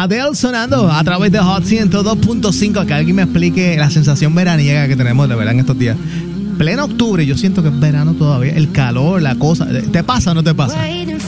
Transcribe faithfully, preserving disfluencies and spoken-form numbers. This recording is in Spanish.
Adele sonando a través de Hot ciento dos punto cinco. Que alguien me explique la sensación veraniega que tenemos de verdad en estos días. Pleno octubre, yo siento que es verano todavía. El calor, la cosa. ¿Te pasa o no te pasa?